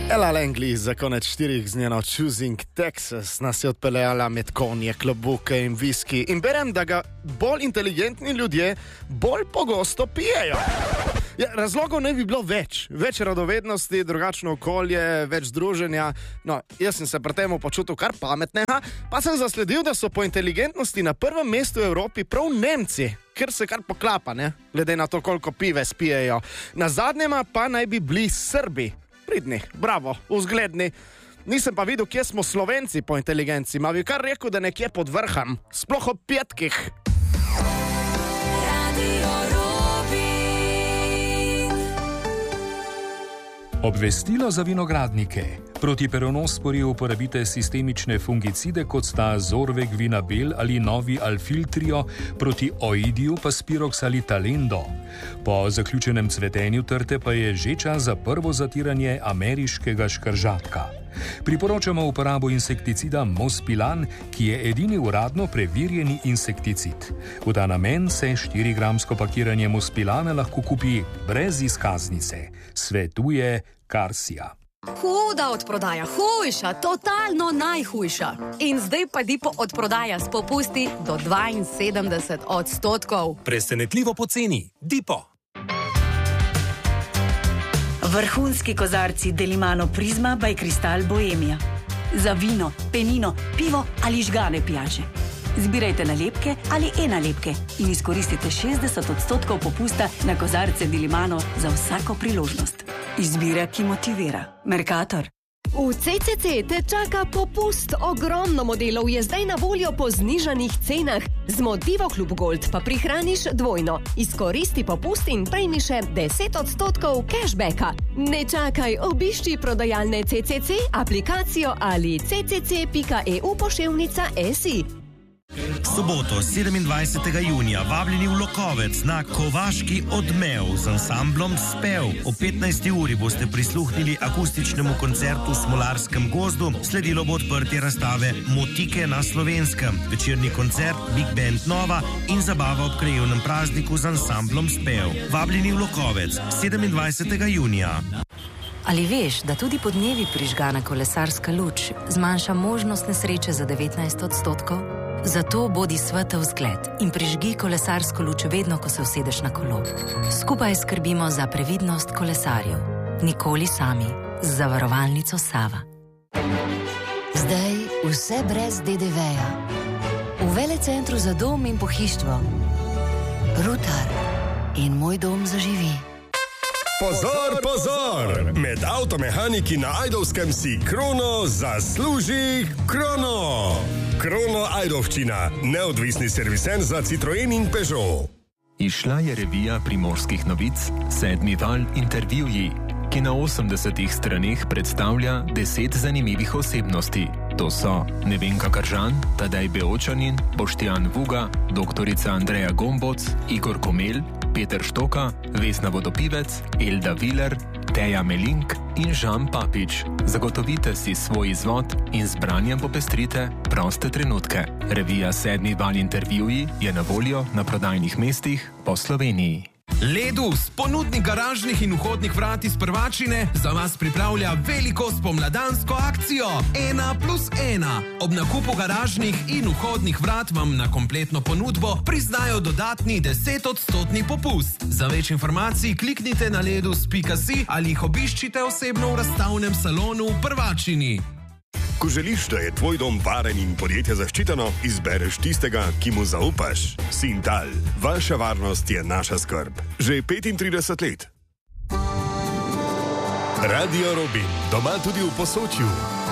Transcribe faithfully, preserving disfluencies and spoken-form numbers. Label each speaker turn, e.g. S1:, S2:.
S1: Ella Langley za konec štirih z njeno Choosing Texas nas je odpeljala med konje, klobuke in viski in berem, da ga bolj inteligentni ljudje bolj pogosto pijejo. Ja, razlogov ne bi bilo več. Več radovednosti, drugačno okolje, več druženja. No, jaz sem se pri tem počutil kar pametnega, pa sem zasledil, da so po inteligentnosti na prvem mestu v Evropi prav Nemci, ker se kar poklapa, ne? Glede na to, koliko pive spijejo. Na zadnjema pa naj bi bili Srbi. Pridni, bravo, vzgledni. Nisem pa videl, kje smo Slovenci po inteligenci. Ma bi kar rekel, da nekje pod vrhom, sploh ob petkih.
S2: Obvestilo za vinogradnike. Proti peronosporju uporabite sistemične fungicide, kot sta Zorveg Vinabel ali novi Alfiltrio, proti oidiju pa Spirox ali Talendo. Po zaključenem cvetenju trte pa je že čas za prvo zatiranje ameriškega škržatka. Priporočamo uporabo insekticida Mospilan, ki je edini uradno preverjeni insekticid. V ta namen se štirigramsko pakiranje Mospilana lahko kupi brez izkaznice. Svetuje Karsija.
S3: Huda odprodaja, hujša, totalno najhujša. In zdaj pa Dipo odprodaja s popusti do dvainsedemdeset odstotkov.
S4: Presenetljivo poceni. Dipo.
S5: Vrhunski kozarci Delimano Prizma by Kristal Bohemia. Za vino, penino, pivo ali žgane pijače. Zbirajte nalepke ali e-nalepke in izkoristite šestdeset odstotkov popusta na kozarce Delimano za vsako priložnost. Izbira, ki motivira. Mercator.
S6: V C C C te čaka popust. Ogromno modelov je zdaj na voljo po znižanih cenah. Z Motivo Klub Gold pa prihraniš dvojno. Izkoristi popust in prejmi še deset odstotkov cashbacka. Ne čakaj, obišči prodajalne C C C, aplikacijo ali c c c pika e u poševnica si.
S7: Soboto, sedemindvajsetega junija, vabljeni v Lokovec na Kovaški odmev z ansamblom Spev. O petnajsti uri boste prisluhnili akustičnemu koncertu v Smolarskem gozdu, sledilo bo odprtje razstave Motike na Slovenskem, večerni koncert Big Band Nova in zabava ob krajevnem prazniku z ansamblom Spev. Vabljeni v Lokovec, sedemindvajsetega junija.
S8: Ali veš, da tudi podnevi prižgana kolesarska luč zmanjša možnost nesreče za devetnajst odstotkov? Zato bodi svetel zgled in prižgi kolesarsko luč vedno, ko se usedeš na kolo. Skupaj skrbimo za previdnost kolesarjev. Nikoli sami. Z zavarovalnico Sava.
S9: Zdaj vse brez de de veja. V Velecentru za dom in pohištvo. Rutar in Moj dom zaživi.
S10: Pozor, pozor! Med avtomehaniki na Ajdovskem si Krono zasluži Krono! Krono Ajdovščina, neodvisni serviser za Citroen in Peugeot.
S11: Izšla je revija Primorskih novic Sedmi val intervjuji, ki na osemdesetih straneh predstavlja deset zanimivih osebnosti. To so Nevenka Kržan, Tadej Beočanin, Boštjan Vuga, doktorica Andreja Gomboc, Igor Komel, Peter Štoka, Vesna Vodopivec, Elda Viler, Teja Melink in Žan Papič. Zagotovite si svoj izvod in z branjem popestrite proste trenutke. Revija Sedmi val intervjuji je na voljo na prodajnih mestih po Sloveniji.
S4: Ledus, ponudnik garažnih in vhodnih vrat iz Prvačine, za vas pripravlja veliko spomladansko akcijo ena plus ena. Ob nakupu garažnih in vhodnih vrat vam na kompletno ponudbo priznajo dodatni desetodstotni popust. Za več informacij kliknite na ledus pika si ali jih obiščite osebno v razstavnem salonu v Prvačini.
S10: Ko želiš, da je tvoj dom varen in podjetje zaščiteno, izbereš tistega, ki mu zaupaš. Sintal. Vaša varnost je naša skrb. Že petintrideset let. Radio Robin. Doma tudi v Posočju.